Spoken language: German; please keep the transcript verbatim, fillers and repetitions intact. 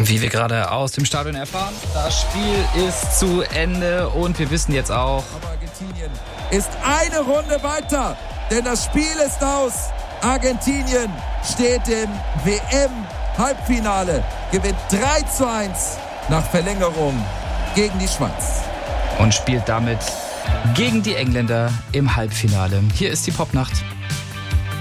Wie wir gerade aus dem Stadion erfahren, das Spiel ist zu Ende und wir wissen jetzt auch, aber Argentinien ist eine Runde weiter, denn das Spiel ist aus. Argentinien steht im W M-Halbfinale, gewinnt drei zu eins nach Verlängerung gegen die Schweiz. Und spielt damit gegen die Engländer im Halbfinale. Hier ist die Popnacht.